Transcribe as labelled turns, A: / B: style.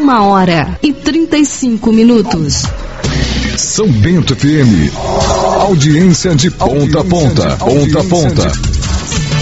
A: 1h35.
B: São Bento FM. Audiência de ponta a ponta. Ponta a ponta.